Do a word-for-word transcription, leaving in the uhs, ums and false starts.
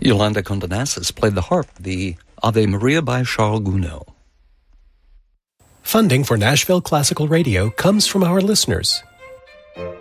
Yolanda Condonasis played the harp, the Ave Maria by Charles Gounod. Funding for Nashville Classical Radio comes from our listeners.